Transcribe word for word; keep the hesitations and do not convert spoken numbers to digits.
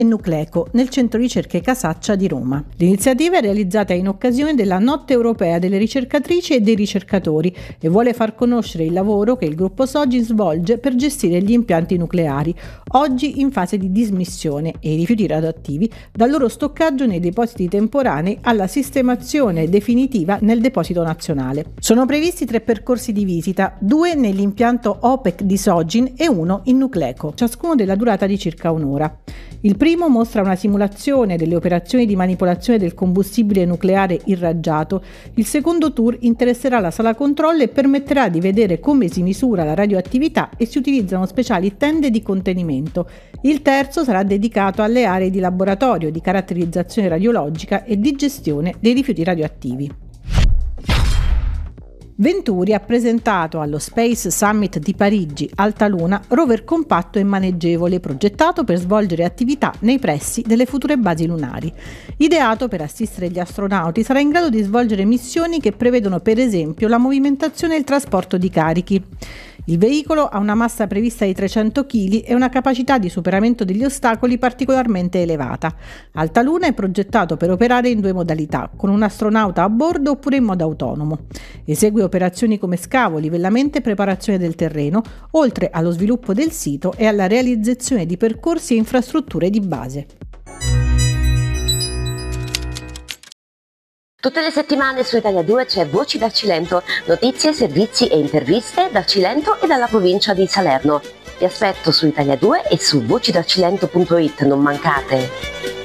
e Nucleco nel Centro Ricerche Casaccia di Roma. L'iniziativa è realizzata in occasione della Notte Europea delle Ricercatrici e dei Ricercatori e vuole far conoscere il lavoro che il gruppo Sogin svolge per gestire gli impianti nucleari, oggi in fase di dismissione, e i rifiuti radioattivi dal loro stoccaggio nei depositi temporanei alla sistemazione definitiva nel deposito nazionale. Sono previsti tre percorsi di visita, due nell'impianto OPEC di Sogin e uno in Nucleco, ciascuno della durata di circa un'ora. Il primo mostra una simulazione delle operazioni di manipolazione del combustibile nucleare irraggiato, il secondo tour interesserà la sala controllo e permetterà di vedere come si misura la radioattività e si utilizzano speciali tende di contenimento. Il terzo sarà dedicato alle aree di laboratorio, di caratterizzazione radiologica e di gestione dei rifiuti radioattivi. Venturi ha presentato allo Space Summit di Parigi Altaluna rover compatto e maneggevole progettato per svolgere attività nei pressi delle future basi lunari. Ideato per assistere gli astronauti, sarà in grado di svolgere missioni che prevedono per esempio la movimentazione e il trasporto di carichi. Il veicolo ha una massa prevista di trecento chili e una capacità di superamento degli ostacoli particolarmente elevata. Altaluna è progettato per operare in due modalità, con un astronauta a bordo oppure in modo autonomo. Esegue operazioni come scavo, livellamento e preparazione del terreno, oltre allo sviluppo del sito e alla realizzazione di percorsi e infrastrutture di base. Tutte le settimane su Italia due c'è Voci dal Cilento, notizie, servizi e interviste dal Cilento e dalla provincia di Salerno. Vi aspetto su Italia due e su voci dal cilento punto it, non mancate!